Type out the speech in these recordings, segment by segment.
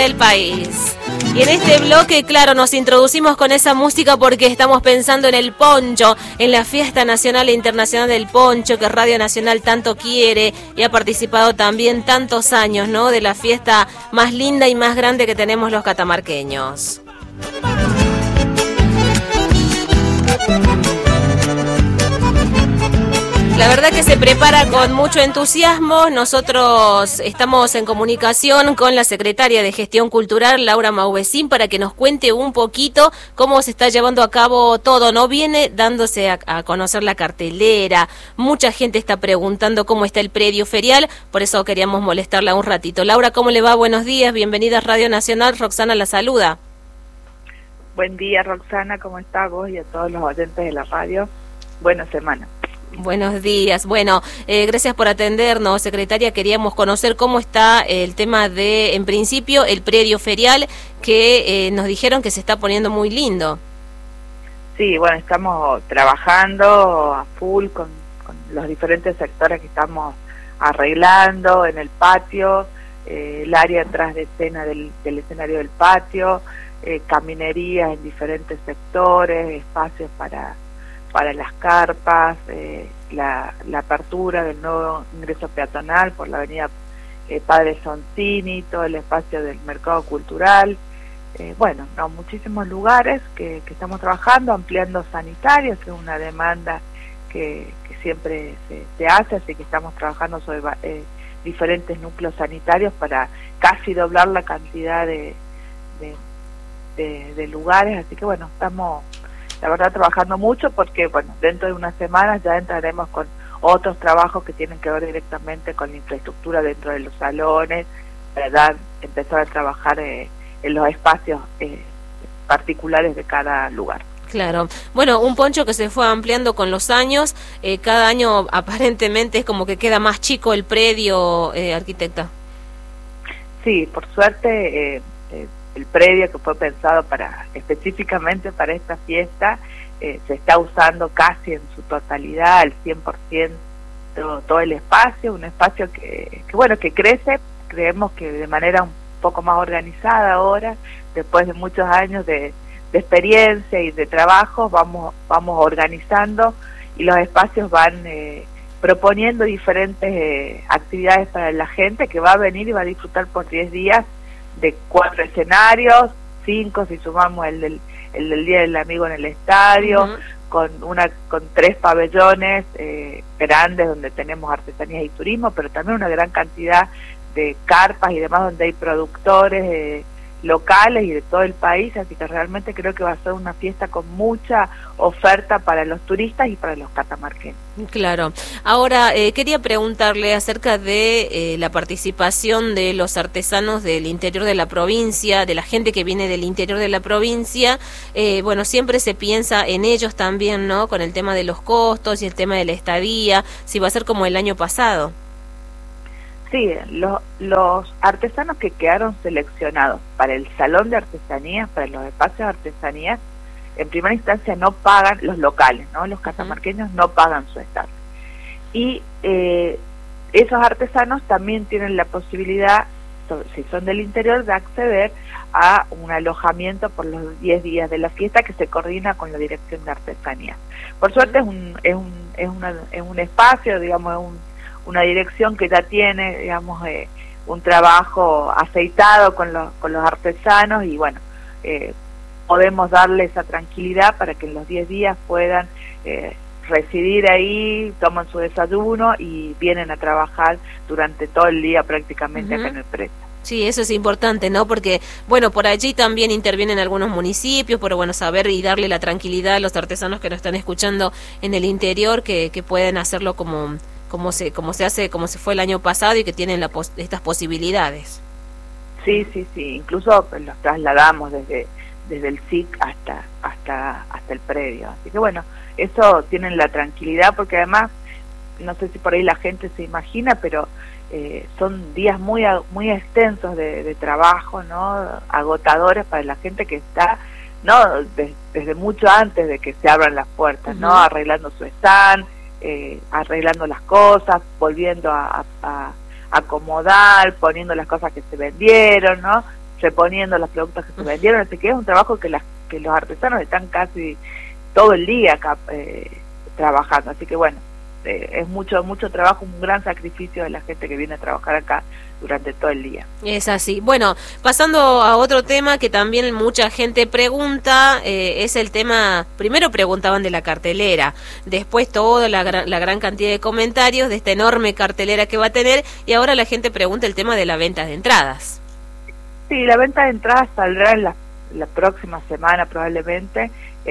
del país. Y en este bloque, claro, nos introducimos con esa música porque estamos pensando en el poncho, en la Fiesta Nacional e Internacional del Poncho, que Radio Nacional tanto quiere y ha participado también tantos años, ¿no? De la fiesta más linda y más grande que tenemos los catamarqueños. La verdad que se prepara con mucho entusiasmo. Nosotros estamos en comunicación con la secretaria de Gestión Cultural, Laura Mauvecín, para que nos cuente un poquito cómo se está llevando a cabo todo, ¿no? Viene dándose a conocer la cartelera, mucha gente está preguntando cómo está el predio ferial, por eso queríamos molestarla un ratito. Laura, ¿cómo le va? Buenos días, bienvenida a Radio Nacional, Roxana la saluda. Buen día, Roxana, ¿cómo estás vos y a todos los oyentes de la radio? Buena semana. Buenos días. Bueno, gracias por atendernos, secretaria. Queríamos conocer cómo está el tema de, en principio, el predio ferial, que nos dijeron que se está poniendo muy lindo. Sí, bueno, estamos trabajando a full con los diferentes sectores que estamos arreglando en el patio, el área atrás de escena del escenario del patio, caminerías en diferentes sectores, espacios para las carpas, la apertura del nuevo ingreso peatonal por la avenida Padre Soncini, todo el espacio del mercado cultural, bueno, no, muchísimos lugares que estamos trabajando, ampliando sanitarios, que es una demanda que siempre se hace, así que estamos trabajando sobre diferentes núcleos sanitarios para casi doblar la cantidad de lugares, así que bueno, estamos la verdad trabajando mucho porque, bueno, dentro de unas semanas ya entraremos con otros trabajos que tienen que ver directamente con la infraestructura dentro de los salones, para empezar a trabajar en los espacios particulares de cada lugar. Claro. Bueno, un poncho que se fue ampliando con los años, cada año aparentemente es como que queda más chico el predio, arquitecta. Sí, por suerte el predio que fue pensado específicamente para esta fiesta se está usando casi en su totalidad, al 100%, todo el espacio, un espacio que bueno, que crece, creemos que de manera un poco más organizada ahora, después de muchos años de experiencia y de trabajo, vamos organizando y los espacios van proponiendo diferentes actividades para la gente que va a venir y va a disfrutar por 10 días de 4 escenarios, 5 si sumamos el del Día del Amigo en el estadio, con 3 pabellones grandes donde tenemos artesanías y turismo, pero también una gran cantidad de carpas y demás donde hay productores locales y de todo el país, así que realmente creo que va a ser una fiesta con mucha oferta para los turistas y para los catamarqueños. Claro. Ahora, quería preguntarle acerca de la participación de los artesanos del interior de la provincia, de la gente que viene del interior de la provincia. Bueno, siempre se piensa en ellos también, ¿no? Con el tema de los costos y el tema de la estadía, si va a ser como el año pasado. Sí, los artesanos que quedaron seleccionados para el salón de artesanías, para los espacios de artesanías, en primera instancia no pagan, los locales, ¿no? Los catamarqueños no pagan su estancia. Y esos artesanos también tienen la posibilidad, si son del interior, de acceder a un alojamiento por los 10 días de la fiesta que se coordina con la Dirección de Artesanías. Por suerte es un espacio, digamos, una dirección que ya tiene, digamos, un trabajo aceitado con los artesanos y bueno, podemos darle esa tranquilidad para que en los 10 días puedan residir ahí, toman su desayuno y vienen a trabajar durante todo el día prácticamente acá en el predio. Sí, eso es importante, ¿no? Porque, bueno, por allí también intervienen algunos municipios, pero bueno, saber y darle la tranquilidad a los artesanos que nos están escuchando en el interior, que pueden hacerlo como se hace, como se fue el año pasado y que tienen estas posibilidades. Sí, incluso los trasladamos desde el SIC hasta el predio. Así que bueno, eso tienen la tranquilidad porque además, no sé si por ahí la gente se imagina, pero son días muy extensos de trabajo, ¿no? Agotadores para la gente que está, ¿no? Desde mucho antes de que se abran las puertas, ¿no? Arreglando su stand, arreglando las cosas, volviendo a acomodar, poniendo las cosas que se vendieron, ¿no? reponiendo los productos que se vendieron, así que es un trabajo que los artesanos están casi todo el día acá trabajando, así que bueno, es mucho trabajo, un gran sacrificio de la gente que viene a trabajar acá durante todo el día. Es así. Bueno, pasando a otro tema que también mucha gente pregunta, es el tema, primero preguntaban de la cartelera, después toda la gran cantidad de comentarios de esta enorme cartelera que va a tener, y ahora la gente pregunta el tema de la venta de entradas. Sí, la venta de entradas saldrá en la próxima semana probablemente.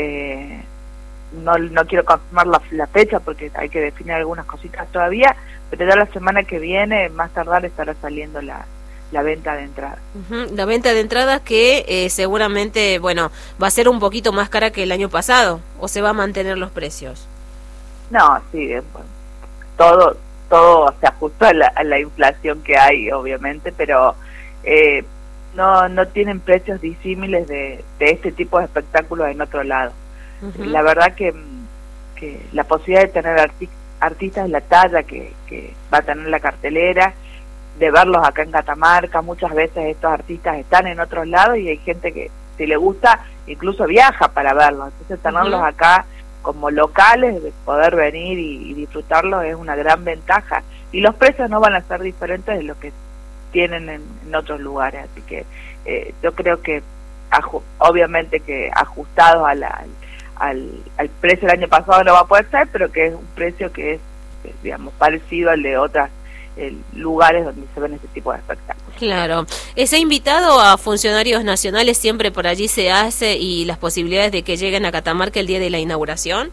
No quiero confirmar la fecha porque hay que definir algunas cositas todavía, pero ya la semana que viene, más tardar, estará saliendo la venta de entradas. La venta de entradas que seguramente, bueno, va a ser un poquito más cara que el año pasado, ¿o se va a mantener los precios? No, sí, todo se ajustó a la inflación que hay, obviamente, pero no tienen precios disímiles de este tipo de espectáculos en otro lado. La verdad que la posibilidad de tener artistas de la talla que va a tener la cartelera, de verlos acá en Catamarca, muchas veces estos artistas están en otros lados y hay gente que, si le gusta, incluso viaja para verlos, entonces tenerlos acá como locales, de poder venir y disfrutarlos es una gran ventaja, y los precios no van a ser diferentes de lo que tienen en otros lugares, así que yo creo que obviamente que ajustados al precio del año pasado no va a poder ser, pero que es un precio que es digamos, parecido al de otros lugares donde se ven este tipo de espectáculos. Claro. ¿Se ha invitado a funcionarios nacionales, siempre por allí se hace, y las posibilidades de que lleguen a Catamarca el día de la inauguración?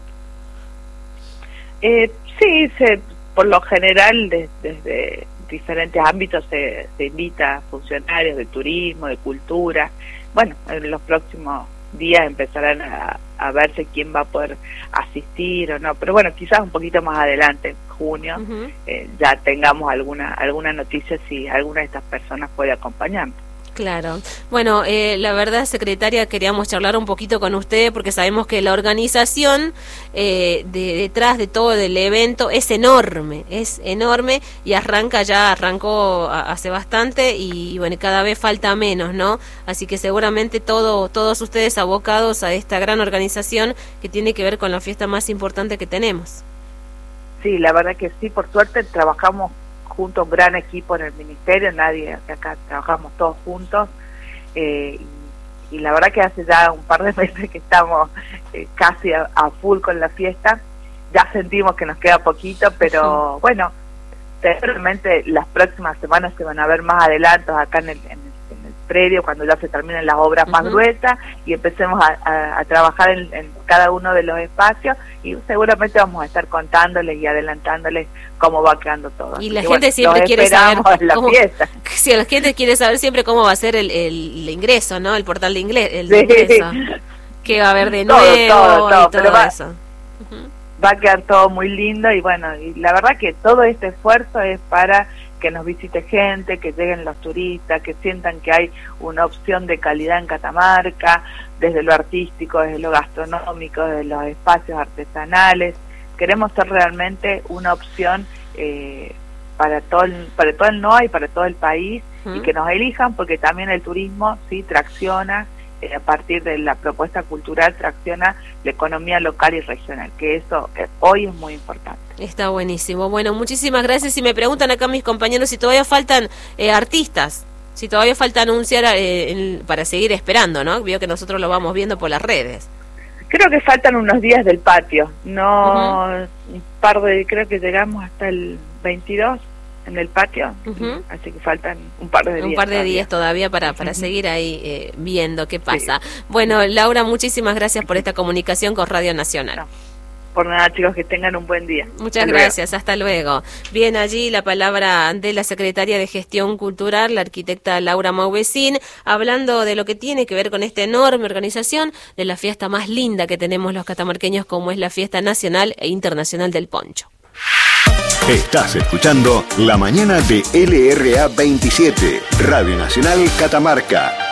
Sí, por lo general desde diferentes ámbitos se invita a funcionarios de turismo, de cultura. Bueno, en los próximos días empezarán a verse quién va a poder asistir o no, pero bueno, quizás un poquito más adelante, en junio, ya tengamos alguna noticia si alguna de estas personas puede acompañarnos. Claro. Bueno, la verdad, secretaria, queríamos charlar un poquito con usted porque sabemos que la organización detrás de todo el evento es enorme y arrancó hace bastante y bueno, cada vez falta menos, ¿no? Así que seguramente todos ustedes abocados a esta gran organización que tiene que ver con la fiesta más importante que tenemos. Sí, la verdad que sí, por suerte trabajamos junto a un gran equipo en el ministerio, acá trabajamos todos juntos, y la verdad que hace ya un par de meses que estamos casi a full con la fiesta, ya sentimos que nos queda poquito, pero bueno, seguramente las próximas semanas se van a ver más adelantos acá en el predio, cuando ya se terminen las obras más gruesas y empecemos a trabajar en cada uno de los espacios, y seguramente vamos a estar contándoles y adelantándoles cómo va quedando todo. Y la gente siempre quiere saber cómo, si la gente quiere saber siempre cómo va a ser el ingreso, ¿no? El portal de ingreso. ¿Qué va a haber de nuevo? Todo, y todo eso. Va a quedar todo muy lindo, y bueno, y la verdad que todo este esfuerzo es para que nos visite gente, que lleguen los turistas, que sientan que hay una opción de calidad en Catamarca, desde lo artístico, desde lo gastronómico, desde los espacios artesanales. Queremos ser realmente una opción para todo el NOA y para todo el país, y que nos elijan, porque también el turismo sí tracciona, a partir de la propuesta cultural, tracciona la economía local y regional, que eso hoy es muy importante. Está buenísimo. Bueno, muchísimas gracias. Y me preguntan acá mis compañeros si todavía faltan artistas, si todavía falta anunciar para seguir esperando, ¿no? Veo que nosotros lo vamos viendo por las redes. Creo que faltan unos días del patio, creo que llegamos hasta el 22 en el patio, así que faltan un par de días. Un par de días todavía para seguir ahí viendo qué pasa. Sí. Bueno, Laura, muchísimas gracias por esta comunicación con Radio Nacional. No, por nada, chicos, que tengan un buen día. Muchas gracias, hasta luego. Bien, allí la palabra de la secretaria de Gestión Cultural, la arquitecta Laura Mauvecín, hablando de lo que tiene que ver con esta enorme organización de la fiesta más linda que tenemos los catamarqueños, como es la Fiesta Nacional e Internacional del Poncho. Estás escuchando La Mañana de LRA 27, Radio Nacional Catamarca.